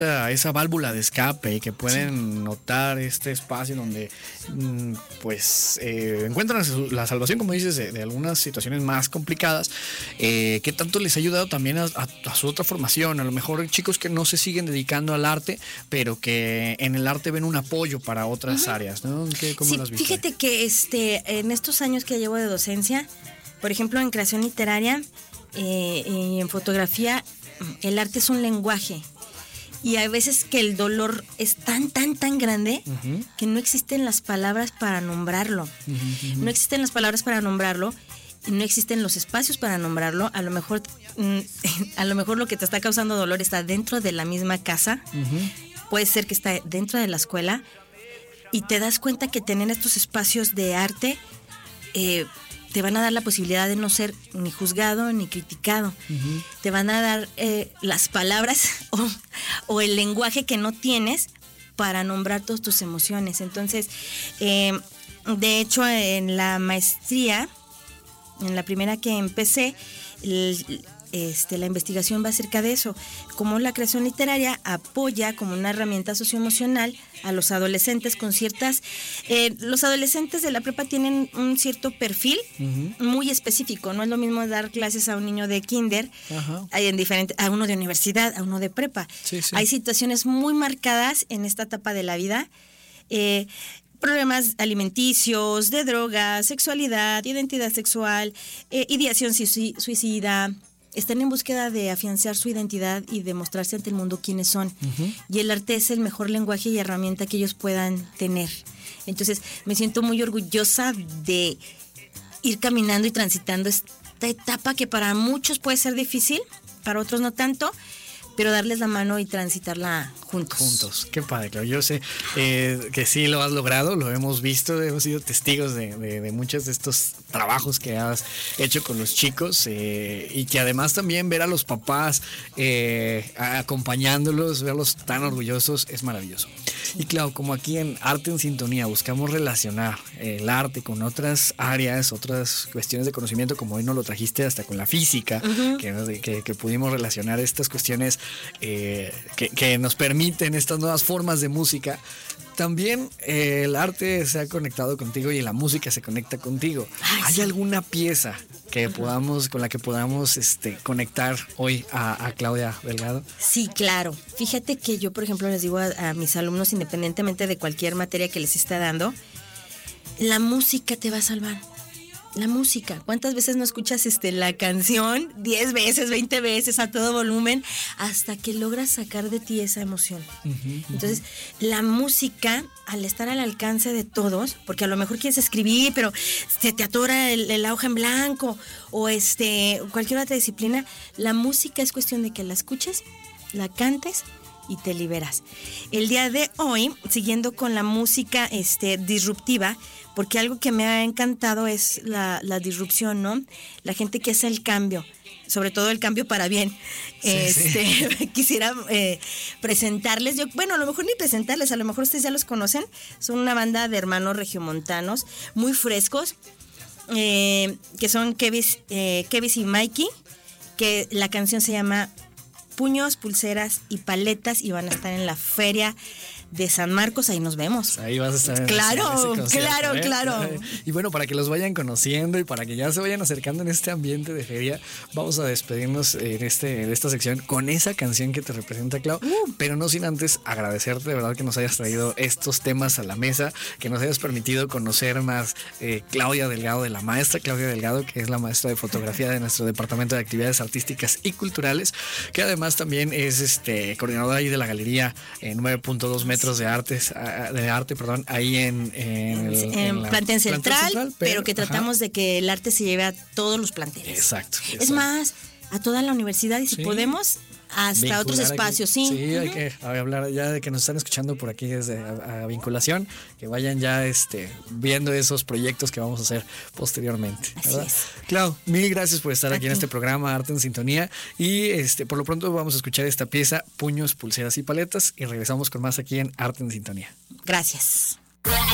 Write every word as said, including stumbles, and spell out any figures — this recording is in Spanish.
esa válvula de escape y que pueden sí. notar este espacio donde pues eh, encuentran la salvación, como dices, de, de algunas situaciones más complicadas. Eh, ¿Qué tanto les ha ayudado también a, a, a su otra formación? A lo mejor chicos que no se siguen dedicando al arte, pero que en el arte ven un apoyo para otras uh-huh. áreas, ¿no? ¿Qué, ¿Cómo sí, lo has visto? Fíjate que este, en estos años que llevo de docencia, por ejemplo, en creación literaria eh, y en fotografía, el arte es un lenguaje. Y hay veces que el dolor es tan, tan, tan grande uh-huh. que no existen las palabras para nombrarlo. Uh-huh. No existen las palabras para nombrarlo, no existen los espacios para nombrarlo. A lo mejor, a lo mejor lo que te está causando dolor está dentro de la misma casa. Uh-huh. Puede ser que está dentro de la escuela. Y te das cuenta que tener estos espacios de arte eh, te van a dar la posibilidad de no ser ni juzgado ni criticado. Uh-huh. Te van a dar eh, las palabras o, o el lenguaje que no tienes para nombrar todas tus emociones. Entonces, eh, de hecho, en la maestría, en la primera que empecé, el, este, la investigación va acerca de eso, cómo la creación literaria apoya como una herramienta socioemocional a los adolescentes con ciertas... Eh, los adolescentes de la prepa tienen un cierto perfil uh-huh. muy específico. No es lo mismo dar clases a un niño de kinder, uh-huh. hay en diferente, a uno de universidad, a uno de prepa. Sí, sí. Hay situaciones muy marcadas en esta etapa de la vida. Eh, problemas alimenticios, de drogas, sexualidad, identidad sexual, eh, ideación suicida. Están en búsqueda de afianzar su identidad y de mostrarse ante el mundo quiénes son. Uh-huh. Y el arte es el mejor lenguaje y herramienta que ellos puedan tener. Entonces, me siento muy orgullosa de ir caminando y transitando esta etapa que para muchos puede ser difícil, para otros no tanto, pero darles la mano y transitarla juntos. Juntos, qué padre, claro. Yo sé eh, que sí lo has logrado, lo hemos visto, hemos sido testigos de, de, de muchos de estos trabajos que has hecho con los chicos eh, y que además también ver a los papás eh, acompañándolos, verlos tan orgullosos, es maravilloso. Sí. Y claro, como aquí en Arte en Sintonía buscamos relacionar el arte con otras áreas, otras cuestiones de conocimiento, como hoy nos lo trajiste hasta con la física, uh-huh. que, que, que pudimos relacionar estas cuestiones Eh, que, que nos permiten estas nuevas formas de música. También eh, el arte se ha conectado contigo y la música se conecta contigo. Ay, ¿Hay sí. alguna pieza que podamos, con la que podamos este, conectar hoy a, a Claudia Delgado? Sí, claro. Fíjate que yo, por ejemplo, les digo a, a mis alumnos, independientemente de cualquier materia que les esté dando, la música te va a salvar. La música, ¿cuántas veces no escuchas este, la canción? diez veces, veinte veces a todo volumen hasta que logras sacar de ti esa emoción. Uh-huh, uh-huh. Entonces, la música, al estar al alcance de todos, porque a lo mejor quieres escribir, pero se te atora el, el hoja en blanco o este cualquier otra disciplina, la música es cuestión de que la escuches, la cantes y te liberas. El día de hoy, siguiendo con la música este, disruptiva, porque algo que me ha encantado es la, la disrupción, ¿no? La gente que hace el cambio, sobre todo el cambio para bien. Sí, este, sí. Quisiera eh, presentarles, yo, bueno, a lo mejor ni presentarles, a lo mejor ustedes ya los conocen, son una banda de hermanos regiomontanos, muy frescos, eh, que son Kevis, eh, Kevis y Mikey, que la canción se llama Puños, Pulseras y Paletas y van a estar en la feria de San Marcos, ahí nos vemos. Ahí vas a estar en claro, ese, ese claro, ¿eh? claro. Y bueno, para que los vayan conociendo y para que ya se vayan acercando en este ambiente de feria, vamos a despedirnos en este en esta sección con esa canción que te representa, Clau, uh. pero no sin antes agradecerte de verdad que nos hayas traído estos temas a la mesa, que nos hayas permitido conocer más eh, Claudia Delgado, de la maestra Claudia Delgado, que es la maestra de fotografía de nuestro Departamento de Actividades Artísticas y Culturales, que además también es este coordinadora ahí de la galería en nueve punto dos metros de artes de arte, perdón, ahí en en, el, en, en Plantel Central, Central pero, pero que tratamos ajá. de que el arte se lleve a todos los planteles. Exacto, exacto. Es más, a toda la universidad y si sí. podemos hasta vincular otros espacios, aquí. sí. Sí, uh-huh. hay que hablar ya de que nos están escuchando por aquí desde a, a vinculación, que vayan ya este viendo esos proyectos que vamos a hacer posteriormente. Así ¿verdad? es. Clau, mil gracias por estar aquí, aquí en este programa Arte en Sintonía y este por lo pronto vamos a escuchar esta pieza Puños, Pulseras y Paletas y regresamos con más aquí en Arte en Sintonía. Gracias.